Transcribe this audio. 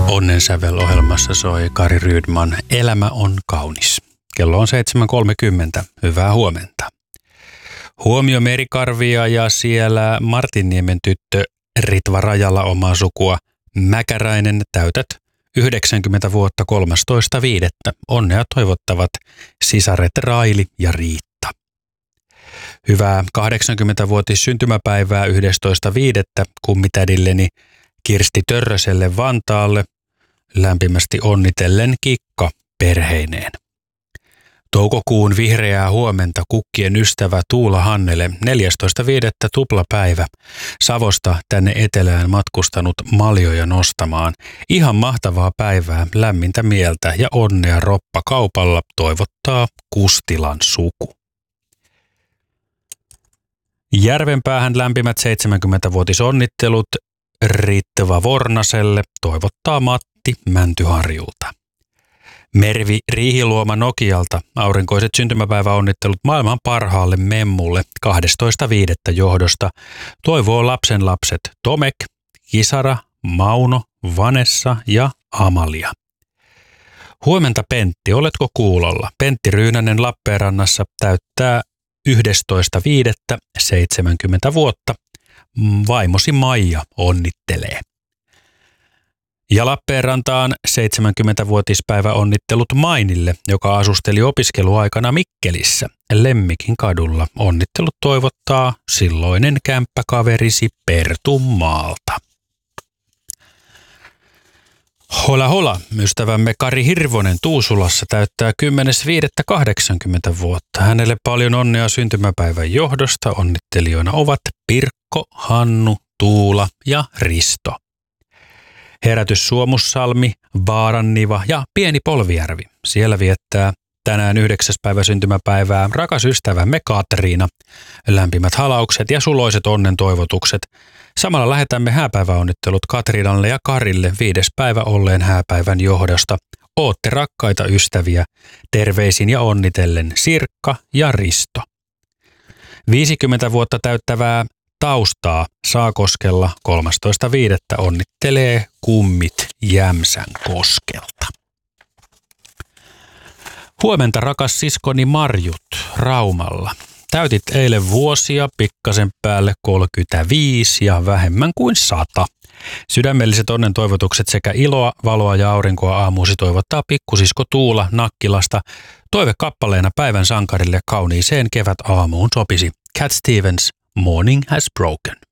Onnensävel-ohjelmassa soi Kari Rydman Elämä on kaunis. Kello on 7.30. Hyvää huomenta. Huomio Merikarvia ja siellä Martinniemen tyttö Ritva Rajala omaa sukua. Mäkäräinen täytät 90 vuotta 13.5. Onnea toivottavat sisaret Raili ja Riitta. Hyvää 80-vuotis syntymäpäivää 11.5. kummitädilleni Kirsti Törröselle Vantaalle. Lämpimästi onnitellen Kikka perheineen. Toukokuun vihreää huomenta kukkien ystävä Tuula Hannele 14.5. tuplapäivä. Savosta tänne etelään matkustanut maljoja nostamaan. Ihan mahtavaa päivää, lämmintä mieltä ja onnea roppakaupalla toivottaa Kustilan suku. Järvenpäähän lämpimät 70-vuotisonnittelut Ritva Vornaselle toivottaa Matti Mäntyharjulta. Mervi Riihiluoma Nokialta aurinkoiset syntymäpäiväonnittelut maailman parhaalle memmulle 12.5. johdosta. Toivoo lapsenlapset Tomek, Kisara, Mauno, Vanessa ja Amalia. Huomenta Pentti, oletko kuulolla? Pentti Ryynänen Lappeenrannassa täyttää 11.5. 70 vuotta. Vaimosi Maija onnittelee. Ja Lappeenrantaan 70-vuotispäivä onnittelut Mainille, joka asusteli opiskeluaikana Mikkelissä Lemmikin kadulla. Onnittelut toivottaa silloinen kämppäkaverisi Pertu Maalta. Hola hola, ystävämme Kari Hirvonen Tuusulassa täyttää 10.5.80 vuotta. Hänelle paljon onnea syntymäpäivän johdosta. Onnittelijoina ovat Pirkko, Hannu, Tuula ja Risto. Herätys Suomussalmi, Vaaranniva ja Pieni Polvijärvi. Siellä viettää tänään 9. päivä syntymäpäivää rakas ystävämme Katriina. Lämpimät halaukset ja suloiset onnen toivotukset. Samalla lähetämme hääpäiväonnittelut Katriinalle ja Karille 5. päivä olleen hääpäivän johdosta. Ootte rakkaita ystäviä. Terveisin ja onnitellen Sirkka ja Risto. 50 vuotta täyttävää taustaa Saakoskella 13.5. onnittelee kummit Jämsän koskelta. Huomenta rakas siskoni Marjut Raumalla. Täytit eilen vuosia, pikkasen päälle 35 ja vähemmän kuin 100. Sydämelliset onnen toivotukset sekä iloa, valoa ja aurinkoa aamuusi toivottaa pikkusisko Tuula Nakkilasta. Toive kappaleena päivän sankarille kauniiseen kevät aamuun sopisi Cat Stevens, Morning Has Broken.